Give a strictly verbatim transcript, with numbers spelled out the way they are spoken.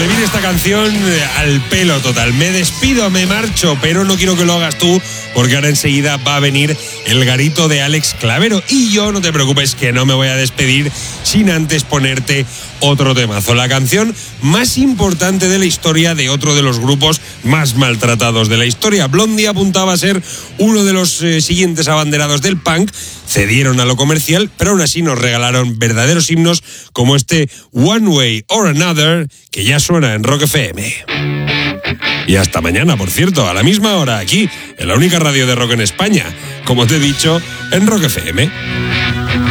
me viene esta canción al pelo total. Me despido, me marcho, pero no quiero que lo hagas tú, porque ahora enseguida va a venir el garito de Alex Clavero. Y yo, no te preocupes, que no me voy a despedir sin antes ponerte otro temazo. La canción más importante de la historia de otro de los grupos más maltratados de la historia. Blondie apuntaba a ser uno de los eh, siguientes abanderados del punk. Cedieron a lo comercial, pero aún así nos regalaron verdaderos himnos como este One Way or Another, que ya suena en Rock F M. Y hasta mañana, por cierto, a la misma hora, aquí, en la única radio de rock en España, como te he dicho, en Rock F M.